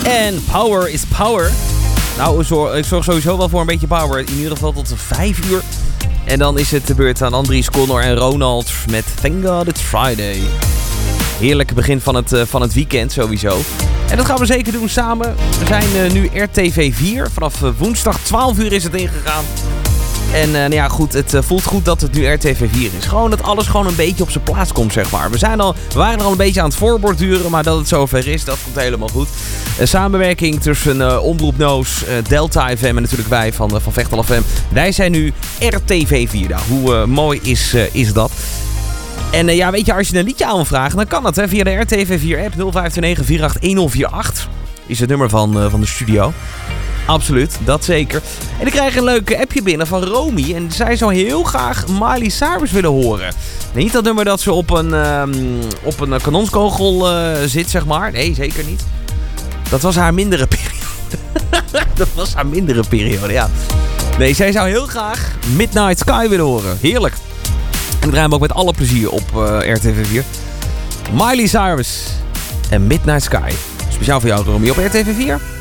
En Power is Power. Nou, ik zorg sowieso wel voor een beetje power. In ieder geval tot 5 uur. En dan is het de beurt aan Andries, Connor en Ronald met Thank God It's Friday. Heerlijk begin van het weekend sowieso. En dat gaan we zeker doen samen. We zijn nu RTV 4. Vanaf woensdag 12 uur is het ingegaan. En nou ja, goed, het voelt goed dat het nu RTV 4 is. Gewoon dat alles gewoon een beetje op zijn plaats komt, zeg maar. We waren er al een beetje aan het voorborduren, maar dat het zover is, dat komt helemaal goed. Een samenwerking tussen Omroep Noos, Delta FM en natuurlijk wij van Vechtal FM. Wij zijn nu RTV 4. Nou, hoe mooi is dat? En ja, weet je, als je een liedje aan wil vragen, dan kan dat hè, via de RTV 4 app 0529 481 is het nummer van de studio. Absoluut, dat zeker. En ik krijg een leuk appje binnen van Romy. En zij zou heel graag Miley Cyrus willen horen. Niet dat nummer dat ze op een kanonskogel zit, zeg maar. Nee, zeker niet. Dat was haar mindere periode. Ja. Nee, zij zou heel graag Midnight Sky willen horen. Heerlijk. En we draaien hem ook met alle plezier op RTV 4. Miley Cyrus en Midnight Sky. Speciaal voor jou, Romy, op RTV 4.